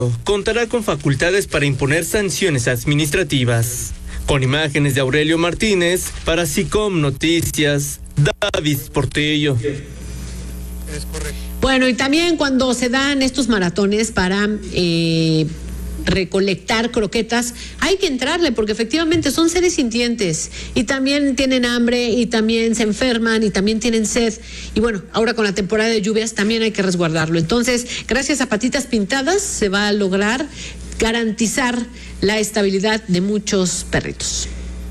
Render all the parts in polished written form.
contará con facultades para imponer sanciones administrativas. Con imágenes de Aurelio Martínez, para SICOM Noticias, David Portillo. Bueno, y también cuando se dan estos maratones para recolectar croquetas, hay que entrarle porque efectivamente son seres sintientes y también tienen hambre y también se enferman y también tienen sed y bueno, ahora con la temporada de lluvias también hay que resguardarlo. Entonces, gracias a Patitas Pintadas se va a lograr garantizar la estabilidad de muchos perritos.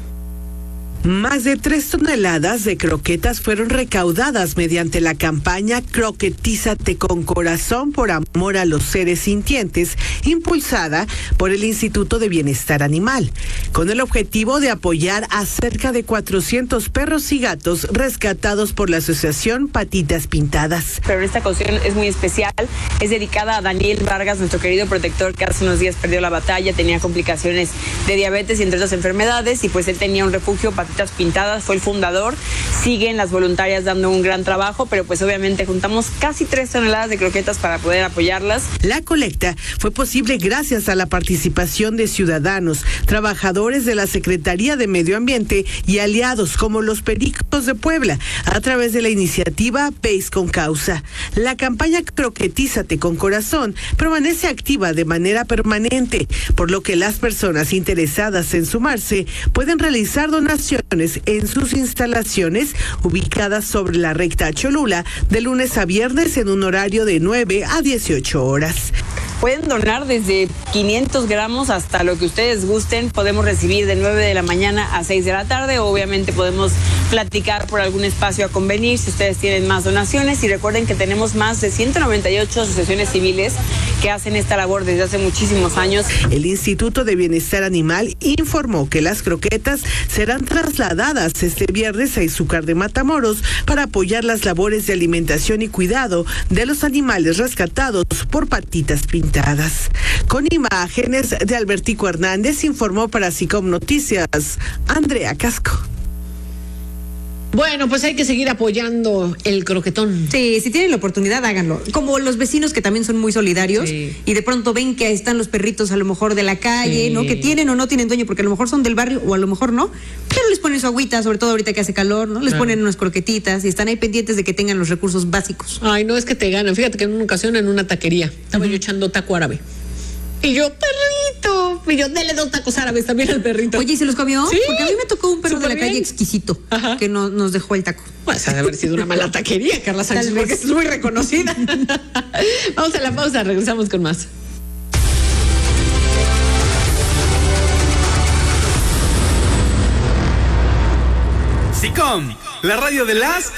Más de 3 toneladas de croquetas fueron recaudadas mediante la campaña Croquetízate con Corazón por amor a los seres sintientes, impulsada por el Instituto de Bienestar Animal, con el objetivo de apoyar a cerca de 400 perros y gatos rescatados por la asociación Patitas Pintadas. Pero esta ocasión es muy especial, es dedicada a Daniel Vargas, nuestro querido protector que hace unos días perdió la batalla, tenía complicaciones de diabetes y entre otras enfermedades y pues él tenía un refugio, Patitas Pintadas, fue el fundador, siguen las voluntarias dando un gran trabajo, pero pues obviamente juntamos casi 3 toneladas de croquetas para poder apoyarlas. La colecta fue posible gracias a la participación de ciudadanos, trabajadores de la Secretaría de Medio Ambiente y aliados como los Pericos de Puebla, a través de la iniciativa Pace con Causa. La campaña Croquetízate con Corazón permanece activa de manera permanente, por lo que las personas interesadas en sumarse pueden realizar donaciones en sus instalaciones ubicadas sobre la recta Cholula de lunes a viernes en un horario de 9 a 18 horas. Pueden donar desde 500 gramos hasta lo que ustedes gusten. Podemos recibir de 9 de la mañana a 6 de la tarde. Obviamente podemos platicar por algún espacio a convenir si ustedes tienen más donaciones. Y recuerden que tenemos más de 198 asociaciones civiles que hacen esta labor desde hace muchísimos años. El Instituto de Bienestar Animal informó que las croquetas serán trasladadas este viernes a Izúcar de Matamoros para apoyar las labores de alimentación y cuidado de los animales rescatados por Patitas Pintadas. Con imágenes de Albertico Hernández, informó para SICOM Noticias, Andrea Casco. Bueno, pues hay que seguir apoyando el croquetón. Sí, si tienen la oportunidad, háganlo. Como los vecinos que también son muy solidarios, sí, y de pronto ven que están los perritos a lo mejor de la calle, sí, ¿no? Que tienen o no tienen dueño, porque a lo mejor son del barrio o a lo mejor no, pero les ponen su agüita, sobre todo ahorita que hace calor, ¿no? Les ponen unas croquetitas y están ahí pendientes de que tengan los recursos básicos. Ay, no, es que te ganan. Fíjate que en una ocasión en una taquería estaba yo echando taco árabe. Y yo, perrito. Y yo, dele 2 tacos árabes también al perrito. Oye, ¿y se los comió? Sí. Porque a mí me tocó un perro de la calle exquisito, ajá, que nos dejó el taco. Pues ha de haber sido una mala taquería, Carla Sánchez, porque es muy reconocida. Vamos a la pausa, regresamos con más. SICOM, la radio de las